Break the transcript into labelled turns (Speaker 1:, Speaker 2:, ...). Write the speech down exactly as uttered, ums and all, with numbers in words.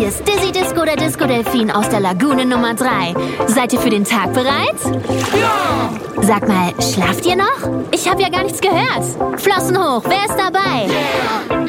Speaker 1: ist Dizzy Disco, der Disco-Delfin aus der Lagune Nummer drei. Seid ihr für den Tag bereit?
Speaker 2: Ja!
Speaker 1: Sag mal, schlaft ihr noch? Ich habe ja gar nichts gehört. Flossen hoch, wer ist dabei?
Speaker 2: Yeah!